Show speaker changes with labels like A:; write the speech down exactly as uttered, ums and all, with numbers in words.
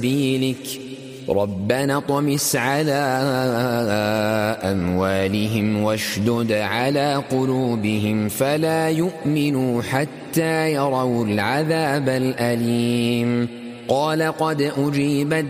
A: سبيلك ربنا طمس على أموالهم واشدد على قلوبهم فلا يؤمنوا حتى يروا العذاب الأليم قال قد أجيبت